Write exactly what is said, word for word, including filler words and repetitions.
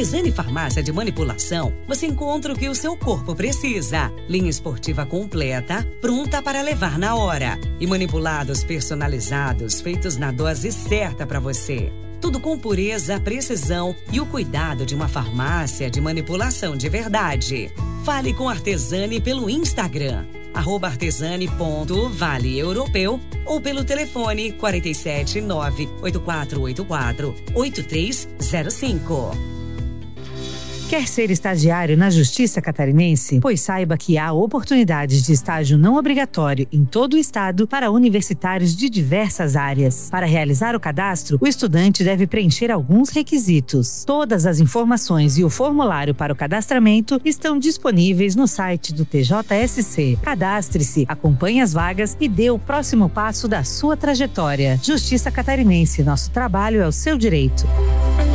Artesani Farmácia de Manipulação, você encontra o que o seu corpo precisa. Linha esportiva completa, pronta para levar na hora. E manipulados personalizados, feitos na dose certa para você. Tudo com pureza, precisão e o cuidado de uma farmácia de manipulação de verdade. Fale com Artesani pelo Instagram, arroba artesani ponto vale europeu ou pelo telefone quatro sete nove oito quatro oito quatro oito três zero cinco. Quer ser estagiário na Justiça Catarinense? Pois saiba que há oportunidades de estágio não obrigatório em todo o estado para universitários de diversas áreas. Para realizar o cadastro, o estudante deve preencher alguns requisitos. Todas as informações e o formulário para o cadastramento estão disponíveis no site do T J S C. Cadastre-se, acompanhe as vagas e dê o próximo passo da sua trajetória. Justiça Catarinense, nosso trabalho é o seu direito.